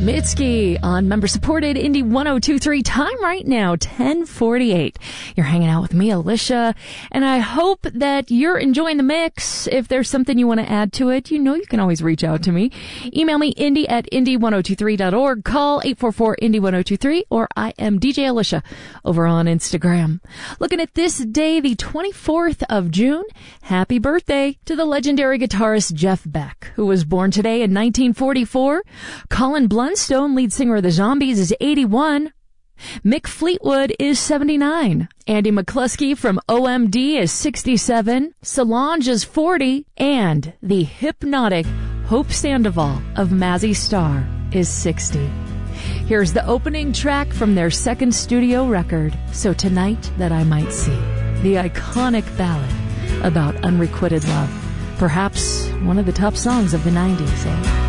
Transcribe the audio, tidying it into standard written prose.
Mitski on member-supported Indie 102.3. Time right now, 10:48. You're hanging out with me, Alicia, and I hope that you're enjoying the mix. If there's something you want to add to it, you know you can always reach out to me. Email me, indie@indie1023.org. Call 844-INDIE1023, or I am DJ Alicia over on Instagram. Looking at this day, the 24th of June, happy birthday to the legendary guitarist Jeff Beck, who was born today in 1944. Colin Blunstone, lead singer of the Zombies, is 81. Mick Fleetwood is 79. Andy McCluskey from OMD is 67. Solange is 40. And the hypnotic Hope Sandoval of Mazzy Star is 60. Here's the opening track from their second studio record, So Tonight That I Might See, the iconic ballad about unrequited love. Perhaps one of the top songs of the 90s, eh?